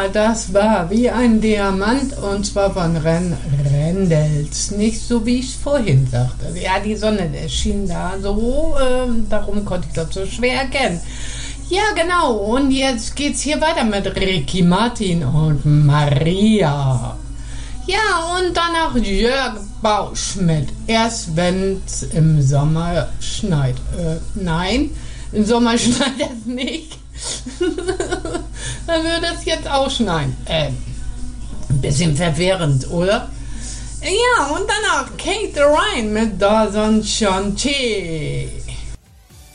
Ja, das war wie ein Diamant und zwar von Rendels. Nicht so, wie ich es vorhin sagte. Ja, die Sonne schien da so, darum konnte ich das so schwer erkennen. Ja, genau. Und jetzt geht's hier weiter mit Ricky Martin und Maria. Ja, und danach Jörg Bausch mit Erst wenn's im Sommer schneit. Nein, im Sommer schneit es nicht. Dann würde es jetzt auch schneien. Ein bisschen verwirrend, oder? Ja, und danach Kate Ryan mit Da Son Chanté.